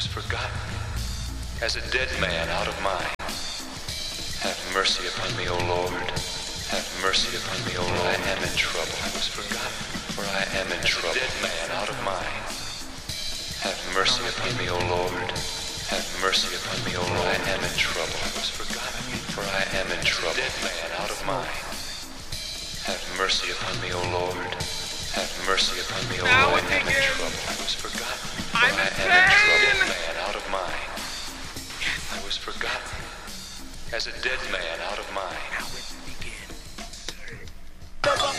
was forgotten as a dead man out of mind. Have mercy upon me, O Lord. Have mercy upon me, O Lord. I am in trouble. I was forgotten, for I am in trouble. Dead man out of mind. Have mercy upon me, O Lord. Have mercy upon me, O Lord. I am in trouble. I was forgotten, for I am in trouble. Dead man out of mind. Have mercy upon me, O Lord. Have mercy upon me, O Lord. I am in trouble. I was forgotten, for I am in trouble. Dead man out of mind. I was forgotten as a dead man out of mind.